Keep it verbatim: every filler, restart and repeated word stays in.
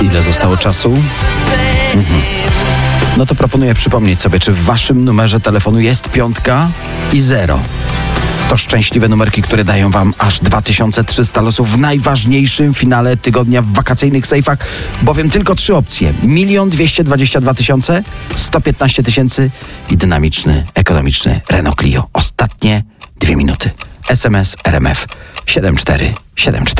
ile zostało czasu? Mhm. No to proponuję przypomnieć sobie, czy w waszym numerze telefonu jest piątka i zero. To szczęśliwe numerki, które dają wam aż dwa tysiące trzysta losów w najważniejszym finale tygodnia w wakacyjnych sejfach, bowiem tylko trzy opcje. Milion dwieście dwadzieścia dwa tysiące, sto piętnaście tysięcy i dynamiczny, ekonomiczny Renault Clio. Ostatnie dwie minuty. S M S R M F siedem cztery siedem cztery.